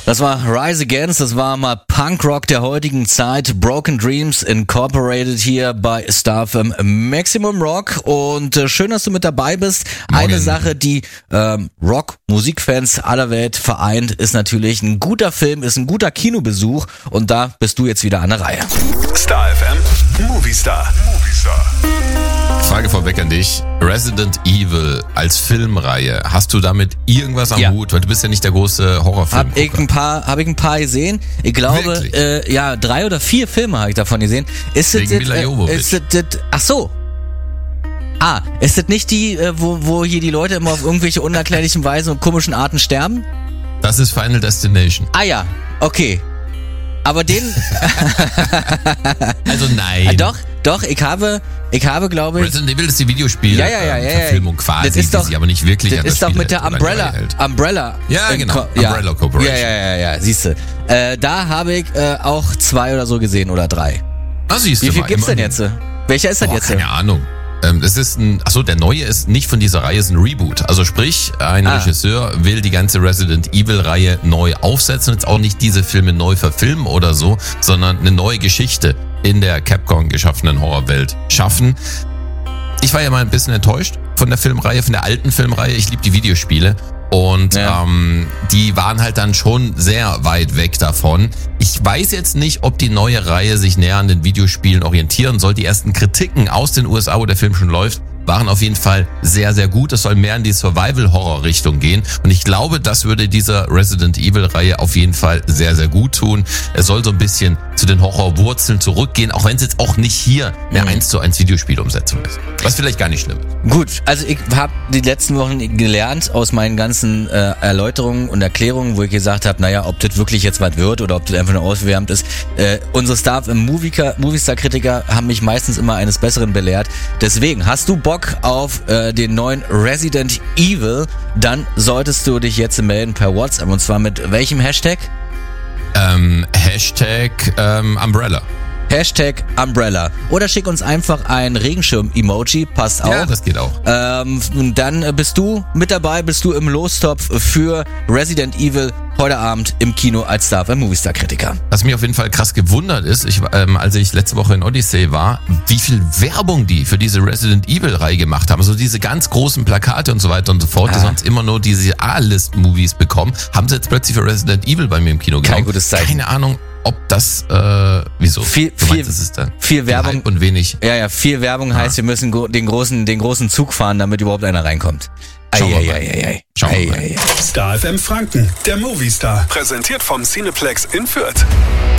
Das war Rise Against, das war mal Punkrock der heutigen Zeit, Broken Dreams Incorporated hier bei Star FM Maximum Rock und schön, dass du mit dabei bist. Morgen. Eine Sache, die Rock-Musikfans aller Welt vereint, ist natürlich ein guter Film, ist ein guter Kinobesuch und da bist du jetzt wieder an der Reihe. Star FM Movie Star. Frage vorweg an dich. Resident Evil als Filmreihe, hast du damit irgendwas am Hut? Weil du bist ja nicht der große Horrorfilm. Hab ich ein paar gesehen. Ich glaube, 3 oder 4 Filme habe ich davon gesehen. Wegen Mila Jovovich. Ach so. Ist das nicht die, wo hier die Leute immer auf irgendwelche unerklärlichen Weise und komischen Arten sterben? Das ist Final Destination. Ah ja, okay. Aber den... Also nein. Doch, ich habe, glaube ich... Resident Evil ist die Videospiel-Verfilmung quasi, das ist doch, die sich aber nicht wirklich an das das ist doch Spiel mit der Umbrella. Ja, genau. Umbrella Corporation. Ja, siehste. Da habe ich auch 2 oder so gesehen oder 3. Ah, siehst du. Wie viel gibt's denn jetzt? Welcher ist das jetzt? Keine Ahnung. Es ist der neue ist nicht von dieser Reihe, ist ein Reboot. Also sprich, ein Regisseur will die ganze Resident Evil Reihe neu aufsetzen und jetzt auch nicht diese Filme neu verfilmen oder so, sondern eine neue Geschichte in der Capcom geschaffenen Horrorwelt schaffen. Ich war ja mal ein bisschen enttäuscht von der Filmreihe, von der alten Filmreihe. Ich liebe die Videospiele. Und die waren halt dann schon sehr weit weg davon. Ich weiß jetzt nicht, ob die neue Reihe sich näher an den Videospielen orientieren soll. Die ersten Kritiken aus den USA, wo der Film schon läuft, waren auf jeden Fall sehr, sehr gut. Es soll mehr in die Survival-Horror-Richtung gehen. Und ich glaube, das würde dieser Resident Evil-Reihe auf jeden Fall sehr, sehr gut tun. Es soll so ein bisschen zu den Horrorwurzeln zurückgehen, auch wenn es jetzt auch nicht hier eine 1:1 Videospielumsetzung ist. Was vielleicht gar nicht schlimm ist. Gut, also ich habe die letzten Wochen gelernt aus meinen ganzen Erläuterungen und Erklärungen, wo ich gesagt habe, naja, ob das wirklich jetzt was wird oder ob das einfach nur ausgewärmt ist. Unsere Staff im Movistar-Kritiker haben mich meistens immer eines Besseren belehrt. Deswegen, hast du Bock auf den neuen Resident Evil, dann solltest du dich jetzt melden per WhatsApp. Und zwar mit welchem Hashtag? Hashtag Umbrella. Hashtag Umbrella. Oder schick uns einfach ein Regenschirm-Emoji, passt auch. Ja, das geht auch. Und dann bist du mit dabei, bist du im Lostopf für Resident Evil heute Abend im Kino als Star FM Movistar-Kritiker. Was mich auf jeden Fall krass gewundert ist, als ich letzte Woche in Odyssey war, wie viel Werbung die für diese Resident Evil-Reihe gemacht haben. Also diese ganz großen Plakate und so weiter und so fort, die sonst immer nur diese A-List-Movies bekommen, haben sie jetzt plötzlich für Resident Evil bei mir im Kino genommen. Kein gutes Zeichen. Keine Ahnung, ob das, wieso? Viel Werbung. Und wenig. Ja, viel Werbung heißt, wir müssen den großen Zug fahren, damit überhaupt einer reinkommt. Schauen wir mal. Star FM Franken, der Movie Star. Präsentiert vom Cineplex in Fürth.